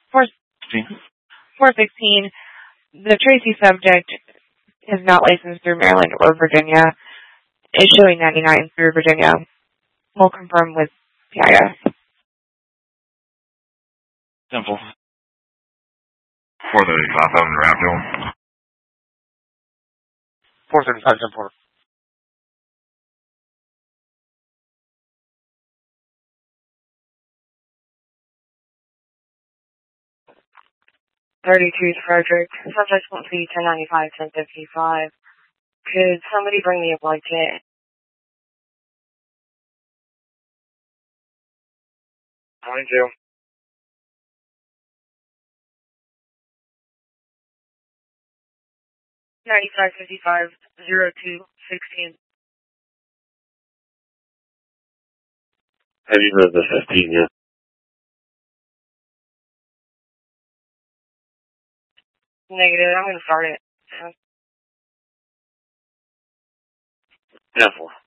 416. The Tracy subject is not licensed through Maryland or Virginia. It's showing 99 through Virginia. We'll confirm with PIS. Simple. 435,000 Raptor. 435, Simple. Frederick. Subject won't see 1095, 1055. Could somebody bring me a blanket? Morning, Joe. $95, 55, 02, 16. Have you moved the 15 yet? Negative. I'm going to start it. Simple.